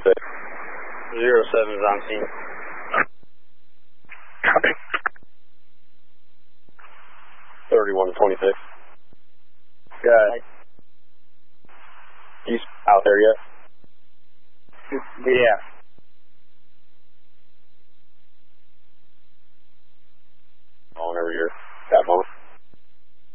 26. 07 is on scene. Copy. 3126. Good. He's out there yet? Yeah.